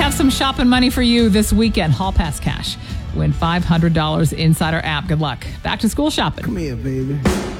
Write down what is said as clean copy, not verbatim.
have some shopping money for you this weekend. Hall Pass Cash. Win $500 inside our app. Good luck. Back to school shopping. Come here, baby.